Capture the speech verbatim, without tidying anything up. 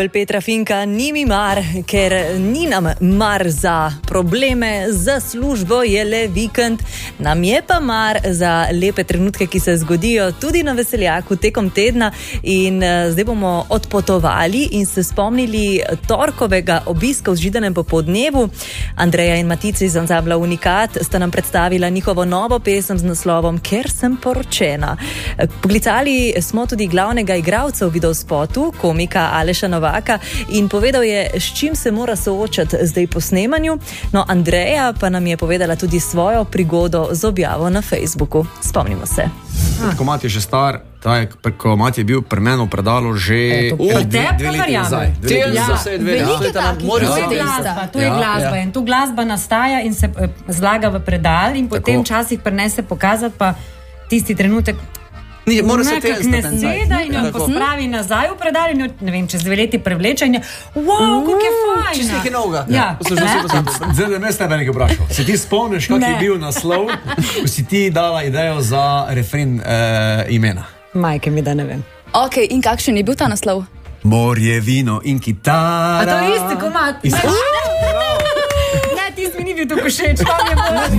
Petra Finka, ni mi mar, ker ni nam mar za probleme, za službo je le vikend, nam je pa mar za lepe trenutke, ki se zgodijo tudi na veseljaku tekom tedna. In uh, zdaj bomo odpotovali in se spomnili torkovega obiska v Židanem popoldnevu. Andreja in Matica iz ansambla Unikat sta nam predstavila njihovo novo pesem z naslovom Ker sem poročena. Poklicali smo tudi glavnega igralca v videospotu, komika Aleša Novaka, in povedal je, s čim se mora soočati zdaj po snemanju. No, Andreja pa nam je povedala tudi svojo prigodo z objavo na Facebooku. Spomnimo se. Komad je že star, ta komad je bil pri meni v predalu že dve leti nazaj. Dve leti nazaj, dve leti nazaj. To je glasba in tu glasba nastaja in se zlaga v predal in potem včasih prenese pokazati pa tisti trenutek Ni, mora se nekak ne seda in jo pospravi nazaj v predal in jo, ne vem, čez dve leti prevleče in je, wow, kako je fajn. Čez nekaj novega. Ja. Zdaj, da ne s tebe nekaj vprašal. Se ti spomniš, kak je bil naslov, ko si ti dala idejo za refren uh, imena? Majke mi, da ne vem. Ok, in kakšen je bil ta naslov? Morje, vino in kitara. A to je isti komad? Isti. Ne, tisti mi ni bil tako všeč, to mi je bolj.